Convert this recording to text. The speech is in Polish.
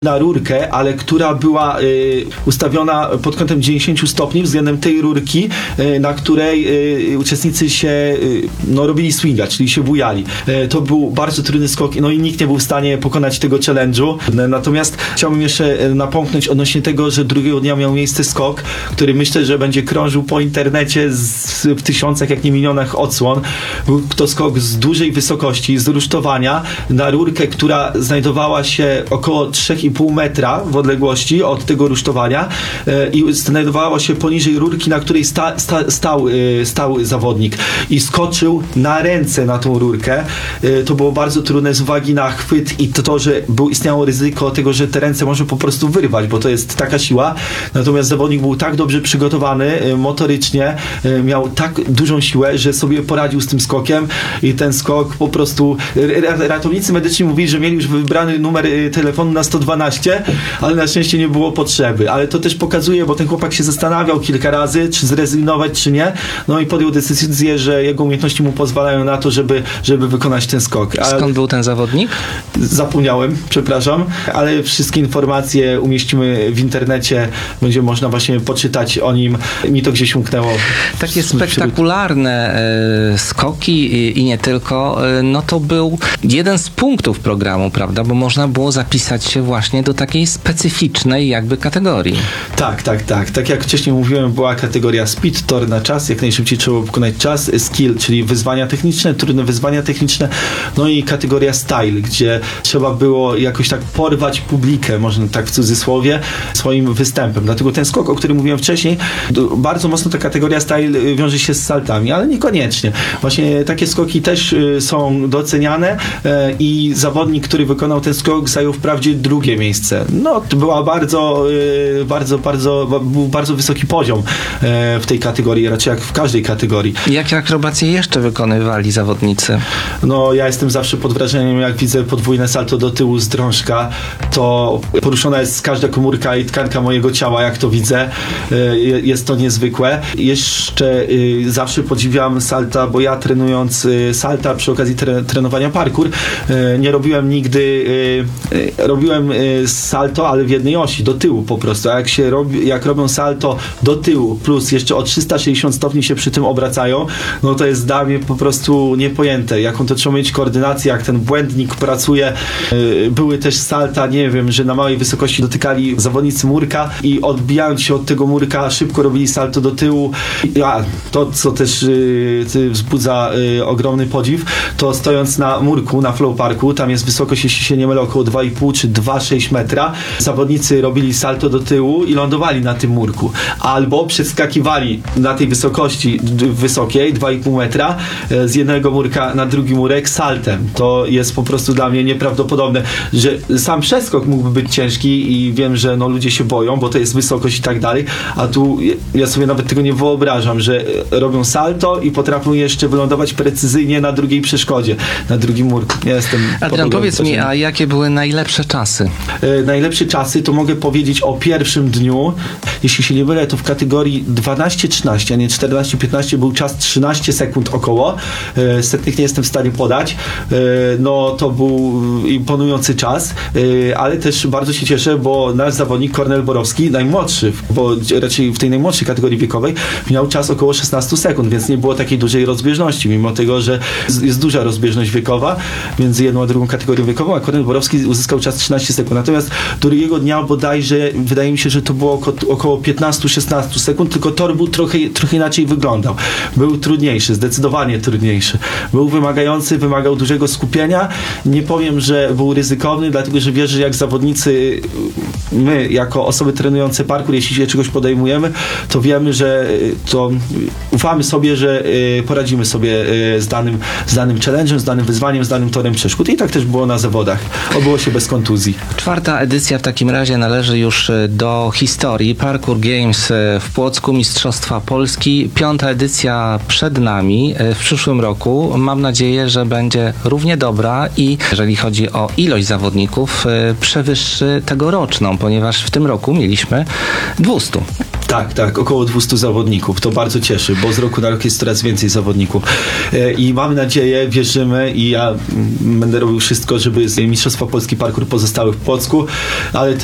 na rurkę, ale która była ustawiona pod kątem 90 stopni względem tej rurki, na której uczestnicy się robili swinga, czyli się bujali. To był bardzo trudny skok, i nikt nie był w stanie pokonać tego challenge'u. Natomiast chciałbym jeszcze napomknąć odnośnie tego, że drugiego dnia miał miejsce skok, który myślę, że będzie krążył po internecie w tysiącach, jak nie milionach odsłon. Był to skok z dużej wysokości, z rusztowania na rurkę, która znajdowała się około 3,5 metra w odległości od tego rusztowania i znajdowała się poniżej rurki, na której stał zawodnik i skoczył na ręce na tą rurkę. To było bardzo trudne z uwagi na chwyt i to, że istniało ryzyko tego, że te ręce może po prostu wyrwać, bo to jest taka siła. Natomiast zawodnik był tak dobrze przygotowany motorycznie, miał tak dużą siłę, że sobie poradził z tym skokiem i ten skok po prostu ratownicy medyczni mówili, że mieli już wybrany numer telefonu na 112, ale na szczęście nie było potrzeby. Ale to też pokazuje, bo ten chłopak się zastanawiał kilka razy, czy zrezygnować, czy nie. I podjął decyzję, że jego umiejętności mu pozwalają na to, żeby wykonać ten skok. Skąd był ten zawodnik? Zapomniałem, przepraszam, ale wszystkie informacje umieścimy w internecie. Będzie można właśnie poczytać o nim. Mi to gdzieś umknęło. Takie spektakularne skoki i nie tylko, to był jeden z punktów programu, prawda? Bo można było zapisać się właśnie do takiej specyficznej jakby kategorii. Tak. Tak jak wcześniej mówiłem, była kategoria speed, tor na czas, jak najszybciej trzeba było pokonać czas, skill, czyli wyzwania techniczne, trudne wyzwania techniczne, i kategoria style, gdzie trzeba było jakoś tak porwać publikę, można tak w cudzysłowie, swoim występem. Dlatego ten skok, o którym mówiłem wcześniej, bardzo mocno ta kategoria style wiąże się z saltami, ale niekoniecznie. Właśnie takie skoki też są doceniane i zawodnik, który wykonał ten skok, zajął wprawdzie drugie miejsce. To była był bardzo wysoki poziom w tej kategorii, raczej jak w każdej kategorii. Jakie akrobacje jeszcze wykonywali zawodnicy? Ja jestem zawsze pod wrażeniem, jak widzę podwójne salto do tyłu z drążka, to poruszona jest każda komórka i tkanka mojego ciała, jak to widzę. Jest to niezwykłe. Jeszcze zawsze podziwiam salta, bo ja trenując salta przy okazji trenowania parkour, nie robiłem nigdy, robiłem salto, ale w jednej osi, do tyłu po prostu. A jak robią salto do tyłu, plus jeszcze o 360 stopni się przy tym obracają, to jest dla mnie po prostu niepojęte. Jaką to trzeba mieć koordynację, jak ten błędnik pracuje. Były też salta, nie wiem, że na małej wysokości dotykali zawodnicy murka i odbijając się od tego murka, szybko robili salto do tyłu. To, co też wzbudza ogromny podziw, to stojąc na murku, na flow parku, tam jest wysokość, jeśli się nie mylę, około 2,5 czy 2,6 metra. Zawodnicy robili salto do tyłu i lądowali na tym murku. Albo przeskakiwali na tej wysokości wysokiej, 2,5 metra, z jednego murka na drugi murek saltem. To jest po prostu dla mnie nieprawdopodobne, że sam przeskok mógłby być ciężki i wiem, że ludzie się boją, bo to jest wysokość i tak dalej, a tu ja sobie nawet tego nie wyobrażam, że robią salto i potrafią jeszcze wylądować precyzyjnie na drugiej przeszkodzie, na drugim murku. Ja jestem Adrian, powiedz mi, a jakie były najlepsze czasy? Najlepsze czasy to mogę powiedzieć o pierwszym dniu. Jeśli się nie mylę, to w kategorii 12-13, a nie 14-15 był czas 13 sekund około. Setnych nie jestem w stanie podać. To był imponujący czas, ale też bardzo się cieszę, bo nasz zawodnik Kornel Borowski, najmłodszy, bo raczej w tej najmłodszej kategorii wiekowej, miał czas około 16 sekund, więc nie było takiej dużej rozbieżności, mimo tego, że jest duża rozbieżność wiekowa między jedną a drugą kategorią wiekową, a Kornel Borowski uzyskał czas 13 sekund. Natomiast drugiego dnia bodajże, wydaje mi się, że to było około 15-16 sekund, tylko tor był trochę inaczej wyglądał. Był trudniejszy, zdecydowanie trudniejszy. Był wymagający, wymagał dużego skupienia. Nie powiem, że był ryzykowny, dlatego że wierzę, że jak zawodnicy, my jako osoby trenujące parkour, jeśli się czegoś podejmujemy, to wiemy, że to ufamy sobie, że poradzimy sobie z danym challenge'em, z danym wyzwaniem, z danym torem przeszkód. I tak też było na zawodach. Obyło się bez kontuzji. 4. edycja w takim razie należy już do historii. Parkour Games w Płocku, Mistrzostwa Polski. 5. edycja przed nami w przyszłym roku. Mam nadzieję, że będzie równie dobra i jeżeli chodzi o ilość zawodników, przewyższy tegoroczną, ponieważ w tym roku mieliśmy 200. Tak, około 200 zawodników. To bardzo cieszy, bo z roku na rok jest coraz więcej zawodników. I mamy nadzieję, wierzymy i ja będę robił wszystko, żeby Mistrzostwa Polski Parkour pozostały w Płocku, ale